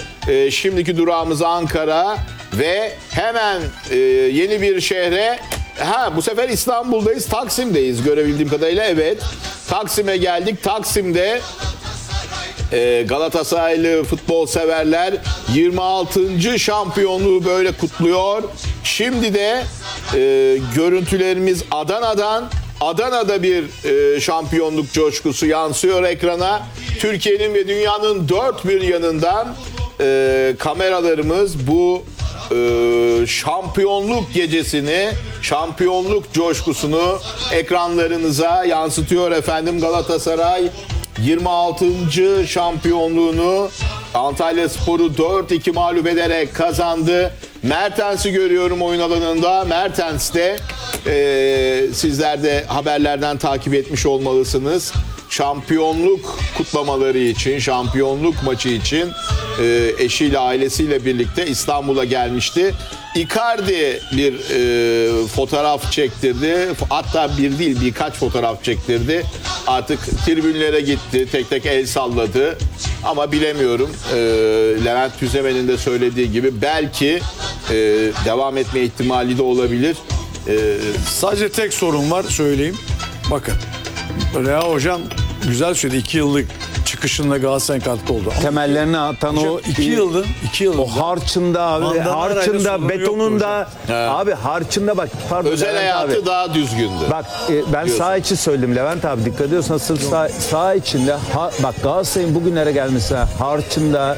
Şimdiki durağımız Ankara ve hemen yeni bir şehre. Bu sefer İstanbul'dayız, Taksim'deyiz görebildiğim kadarıyla. Evet, Taksim'e geldik. Taksim'de Galatasaraylı futbol severler 26. şampiyonluğu böyle kutluyor. Şimdi de görüntülerimiz Adana'dan. Adana'da bir şampiyonluk coşkusu yansıyor ekrana. Türkiye'nin ve dünyanın dört bir yanından kameralarımız bu şampiyonluk gecesini, şampiyonluk coşkusunu ekranlarınıza yansıtıyor efendim. Galatasaray 26. şampiyonluğunu Antalyaspor'u 4-2 mağlup ederek kazandı. Mertens'i görüyorum oyun alanında. Mertens de sizler de haberlerden takip etmiş olmalısınız. Şampiyonluk kutlamaları için, şampiyonluk maçı için eşiyle, ailesiyle birlikte İstanbul'a gelmişti. Icardi bir fotoğraf çektirdi. Hatta bir değil, birkaç fotoğraf çektirdi. Artık tribünlere gitti, tek tek el salladı. Ama bilemiyorum, Levent Tüzemen'in de söylediği gibi belki devam etme ihtimali de olabilir. Sadece tek sorun var, söyleyeyim. Bakın, Rea Hocam güzel söyledi. 2 yıllık çıkışında Galatasaray'ın katkı oldu. Ama temellerini atan o 2 yılın o harçında abi, Van'dan harçında, betonunda abi, harçında bak, pardon Özel Levent hayatı abi. daha düzgündü. Bak ben sağ içi söyledim Levent abi, dikkat ediyorsan sırf sağ içinde bak Galatasaray'ın bugünlere gelmesine harçında,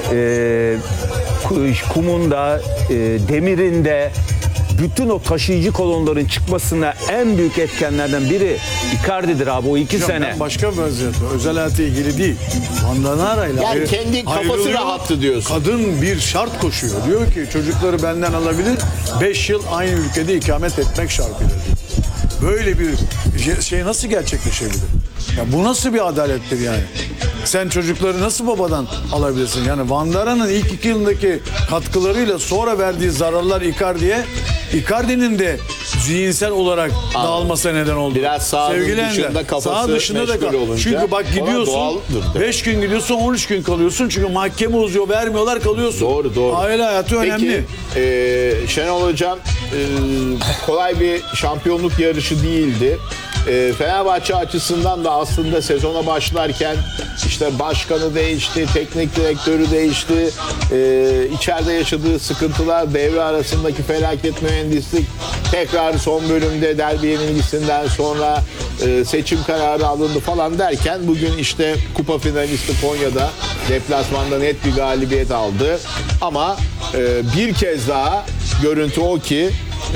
kumunda, demirinde, bütün o taşıyıcı kolonların çıkmasına en büyük etkenlerden biri Icardi'dir abi, o 2 sene. Başka bir vaziyet var. Özel hayatı ilgili değil. Vandanara'yla Yani kendi kafası ayrılıyor. rahattı diyorsun. Kadın bir şart koşuyor. Diyor ki çocukları benden alabilir. 5 yıl aynı ülkede ikamet etmek şartıyla diyor. Böyle bir şey nasıl gerçekleşebilir? Ya bu nasıl bir adalettir yani? Sen çocukları nasıl babadan alabilirsin? Yani Vandanara'nın ilk 2 yılındaki katkılarıyla sonra verdiği zararlar Icardi'nin de zihinsel olarak dağılmasına neden oldu. Biraz sahanın dışında kafası sağ dışında meşgul olunca. Çünkü bak gidiyorsun 5 gün gidiyorsun, 13 gün kalıyorsun. Çünkü mahkeme uzuyor, vermiyorlar, kalıyorsun. Doğru. Aile hayatı önemli. Peki Şenol Hocam, kolay bir şampiyonluk yarışı değildi. Fenerbahçe açısından da aslında sezona başlarken işte başkanı değişti, teknik direktörü değişti, içeride yaşadığı sıkıntılar, devre arasındaki felaket mühendislik, tekrar son bölümde derbi yenilgisinden sonra seçim kararı alındı falan derken bugün işte kupa finalisti Konya'da deplasmanda net bir galibiyet aldı. Ama bir kez daha görüntü o ki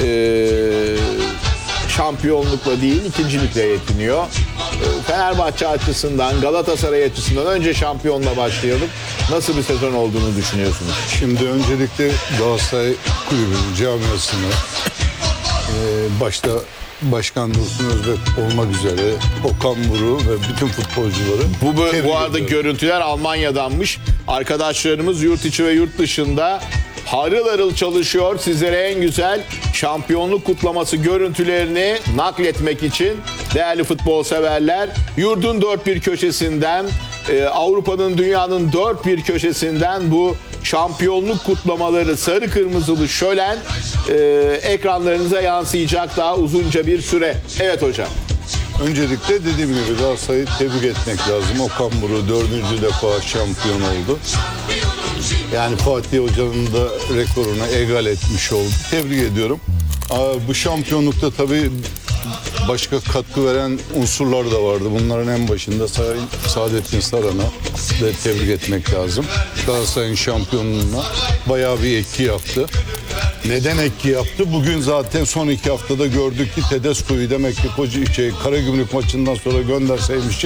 şampiyonlukla değil, ikincilikle yetiniyor. Fenerbahçe açısından, Galatasaray açısından önce şampiyonla başlayalım. Nasıl bir sezon olduğunu düşünüyorsunuz? Şimdi öncelikle Galatasaray kulübünün camiasını, başta Başkan Dursun Özbek olmak üzere Okan Buruk ve bütün futbolcuları Bu arada görüntüler Almanya'danmış. Arkadaşlarımız yurt içi ve yurt dışında harıl harıl çalışıyor. Sizlere en güzel şampiyonluk kutlaması görüntülerini nakletmek için değerli futbol severler, yurdun dört bir köşesinden, Avrupa'nın, dünyanın dört bir köşesinden bu şampiyonluk kutlamaları, sarı kırmızılı şölen ekranlarınıza yansıyacak daha uzunca bir süre. Evet hocam. Öncelikle dediğim gibi Galatasaray'ı tebrik etmek lazım. Okan Buruk 4. defa şampiyon oldu. Yani Fatih Hoca'nın da rekorunu egal etmiş oldu. Tebrik ediyorum. Bu şampiyonlukta tabii başka katkı veren unsurlar da vardı. Bunların en başında Sayın Saadettin Saran'a da tebrik etmek lazım. Galatasaray'ın şampiyonluğuna bayağı bir etki yaptı. Neden etki yaptı? Bugün zaten son 2 haftada gördük ki Tedesco'yu demek ki Karagümrük maçından sonra gönderseymişim.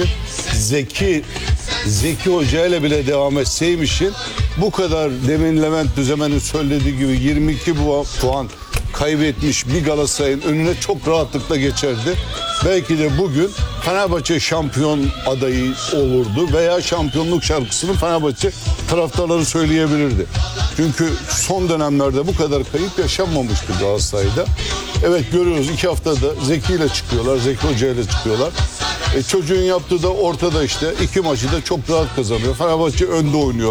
Zeki Hoca ile bile devam etseymişim. Bu kadar, demin Levent Tüzemen'in söylediği gibi 22 puan kaybetmiş bir Galatasaray'ın önüne çok rahatlıkla geçerdi. Belki de bugün Fenerbahçe şampiyon adayı olurdu veya şampiyonluk şarkısını Fenerbahçe taraftarları söyleyebilirdi. Çünkü son dönemlerde bu kadar kayıp yaşanmamıştı Galatasaray'da. Evet, görüyoruz 2 haftada Zeki ile çıkıyorlar, Zeki Hoca ile çıkıyorlar. Çocuğun yaptığı da ortada işte. 2 maçı da çok rahat kazanıyor. Fenerbahçe önde oynuyor.